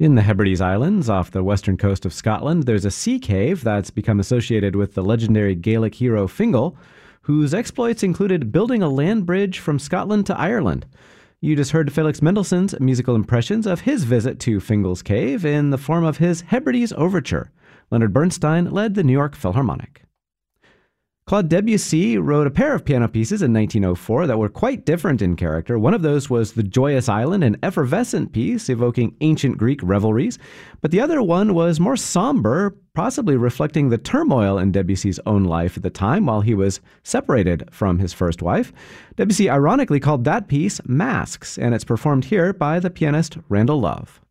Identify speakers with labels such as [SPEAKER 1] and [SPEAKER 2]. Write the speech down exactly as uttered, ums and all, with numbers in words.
[SPEAKER 1] In the Hebrides Islands, off the western coast of Scotland, there's a sea cave that's become associated with the legendary Gaelic hero Fingal, whose exploits included building a land bridge from Scotland to Ireland. You just heard Felix Mendelssohn's musical impressions of his visit to Fingal's Cave in the form of his Hebrides Overture. Leonard Bernstein led the New York Philharmonic. Claude Debussy wrote a pair of piano pieces in nineteen oh four that were quite different in character. One of those was The Joyous Island, an effervescent piece evoking ancient Greek revelries, but the other one was more somber, possibly reflecting the turmoil in Debussy's own life at the time while he was separated from his first wife. Debussy ironically called that piece Masks, and it's performed here by the pianist Randall Love.